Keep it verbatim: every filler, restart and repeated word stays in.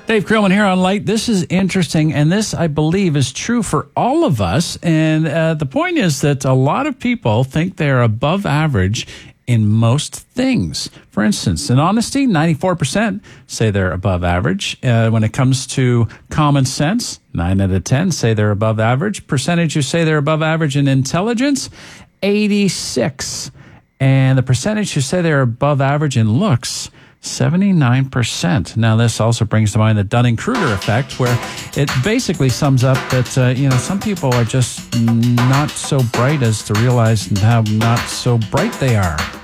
Dave Krillman here on Light. This is interesting, and this, I believe, is true for all of us. And uh, the point is that a lot of people think they're above average in most things. For instance, in honesty, ninety-four percent say they're above average. Uh, when it comes to common sense, nine out of ten say they're above average. Percentage who say they're above average in intelligence, eighty-six. And the percentage who say they're above average in looks, seventy-nine percent. Now, this also brings to mind the Dunning-Kruger effect, where it basically sums up that, uh, you know, some people are just not so bright as to realize how not so bright they are.